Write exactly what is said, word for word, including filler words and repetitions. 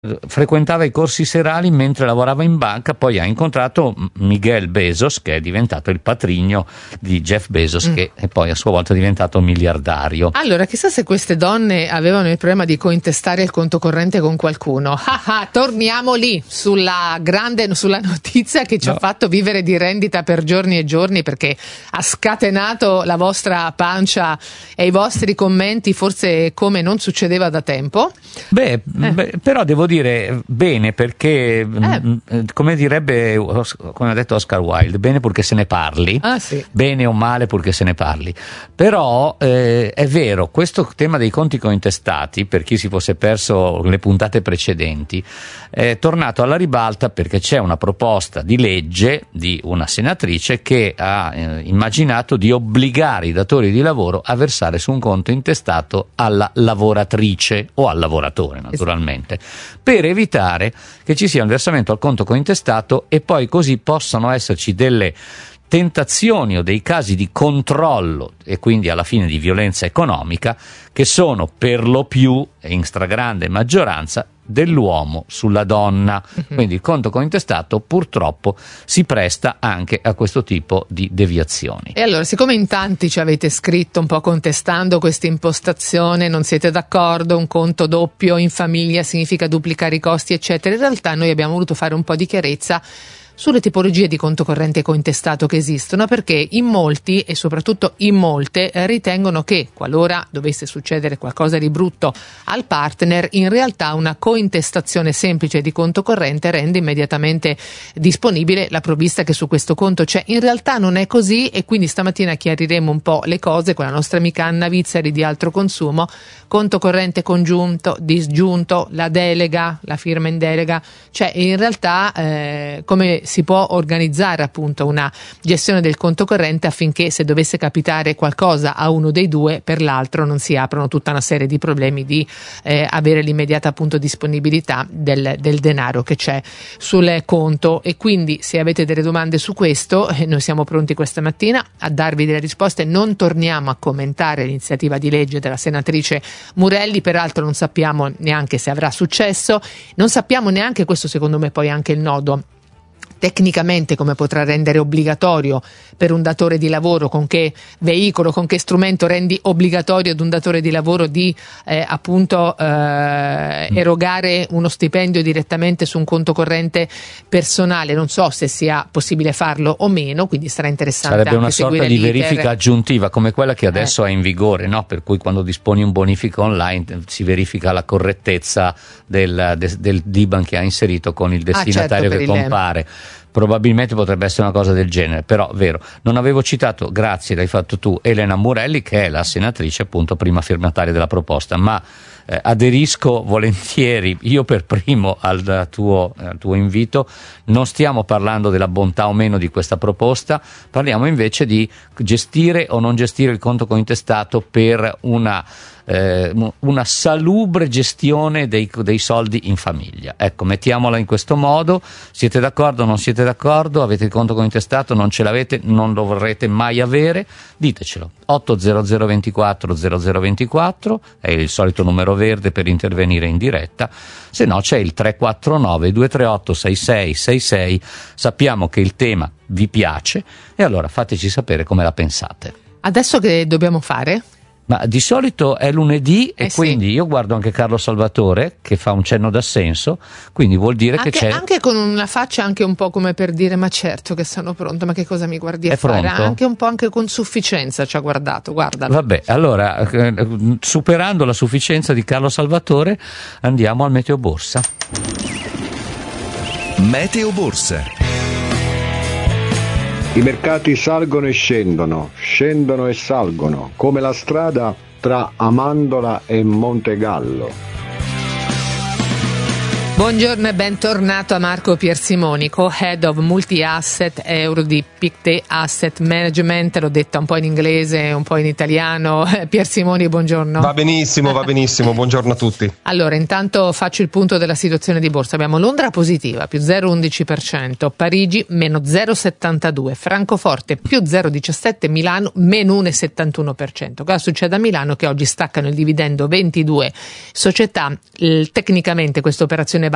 frequentava i corsi serali mentre lavorava in banca, poi ha incontrato Miguel Bezos, che è diventato il patrigno di Jeff Bezos, mm. che è poi a sua volta diventato miliardario. Allora, chissà se queste donne avevano il problema di cointestare il conto corrente con qualcuno. Ah, ah, torniamo lì sulla grande sulla notizia che ci no. ha fatto vivere di rendita per giorni e giorni, perché ha scatenato la vostra pancia e i vostri commenti, forse come non succedeva da tempo. Beh, eh. beh però devo dire bene, perché eh. come direbbe, come ha detto Oscar Wilde, bene purché se ne parli, ah, sì. bene o male purché se ne parli. Però eh, è vero, questo tema dei conti cointestati, per chi si fosse perso le puntate precedenti, è tornato alla ribalta perché c'è una proposta di legge di una senatrice che ha eh, immaginato di obbligare i datori di lavoro a versare su un conto intestato alla lavoratrice o al lavoratore, naturalmente, per evitare che ci sia un versamento al conto cointestato e poi così possano esserci delle tentazioni o dei casi di controllo e quindi alla fine di violenza economica che sono per lo più e in stragrande maggioranza dell'uomo sulla donna. Uh-huh. Quindi il conto cointestato purtroppo si presta anche a questo tipo di deviazioni. E allora, siccome in tanti ci avete scritto un po' contestando questa impostazione, non siete d'accordo, un conto doppio in famiglia significa duplicare i costi eccetera, in realtà noi abbiamo voluto fare un po' di chiarezza sulle tipologie di conto corrente cointestato che esistono, perché in molti e soprattutto in molte ritengono che qualora dovesse succedere qualcosa di brutto al partner, in realtà una cointestazione semplice di conto corrente rende immediatamente disponibile la provvista che su questo conto c'è. In realtà non è così, e quindi stamattina chiariremo un po' le cose con la nostra amica Anna Vizzari di Altro Consumo. Conto corrente congiunto, disgiunto, la delega, la firma in delega, cioè in realtà eh, come si può organizzare appunto una gestione del conto corrente affinché, se dovesse capitare qualcosa a uno dei due, per l'altro non si aprono tutta una serie di problemi di eh, avere l'immediata appunto disponibilità del, del denaro che c'è sul conto. E quindi, se avete delle domande su questo, eh, noi siamo pronti questa mattina a darvi delle risposte. Non torniamo a commentare l'iniziativa di legge della senatrice Murelli, peraltro non sappiamo neanche se avrà successo, non sappiamo neanche, questo secondo me poi è anche il nodo, tecnicamente come potrà rendere obbligatorio per un datore di lavoro, con che veicolo, con che strumento rendi obbligatorio ad un datore di lavoro di eh, appunto eh, erogare uno stipendio direttamente su un conto corrente personale. Non so se sia possibile farlo o meno, quindi sarà interessante. Sarebbe anche una sorta di verifica aggiuntiva come quella che adesso eh. è in vigore, no? Per cui quando disponi un bonifico online si verifica la correttezza del, del, del D I B A N che ha inserito con il destinatario ah, certo, che compare. Probabilmente potrebbe essere una cosa del genere, però vero, non avevo citato, grazie, l'hai fatto tu, Elena Murelli, che è la senatrice appunto prima firmataria della proposta, ma eh, aderisco volentieri io per primo al tuo, al tuo invito. Non stiamo parlando della bontà o meno di questa proposta, parliamo invece di gestire o non gestire il conto cointestato per una Eh, una salubre gestione dei, dei soldi in famiglia. Ecco, mettiamola in questo modo. Siete d'accordo o non siete d'accordo? Avete il conto cointestato? Non ce l'avete? Non lo vorrete mai avere? Ditecelo. otto zero zero due quattro zero zero due quattro è il solito numero verde per intervenire in diretta, se no c'è il tre quattro nove due tre otto sei sei sei sei. Sappiamo che il tema vi piace e allora fateci sapere come la pensate. Adesso che dobbiamo fare? Ma di solito è lunedì e eh quindi sì. io guardo anche Carlo Salvatore che fa un cenno d'assenso, quindi vuol dire anche, che c'è... Anche con una faccia anche un po' come per dire ma certo che sono pronto, ma che cosa mi guardi a è fare? Pronto? Anche un po' anche con sufficienza ci ha guardato, guardalo. Vabbè, allora eh, superando la sufficienza di Carlo Salvatore andiamo al Meteo Borsa. Meteo Borsa. I mercati salgono e scendono, scendono e salgono, come la strada tra Amandola e Montegallo. Buongiorno e bentornato a Marco Piersimoni, co-head of multi-asset euro di Pictet Asset Management. L'ho detta un po' in inglese, un po' in italiano. Piersimoni, buongiorno. Va benissimo, va benissimo, buongiorno a tutti. Allora, intanto faccio il punto della situazione di borsa. Abbiamo Londra positiva, più zero virgola undici per cento, Parigi meno zero virgola settantadue, Francoforte più zero virgola diciassette, Milano meno uno virgola settantuno per cento. Cosa succede a Milano? Che oggi staccano il dividendo ventidue società. Il, tecnicamente questa operazione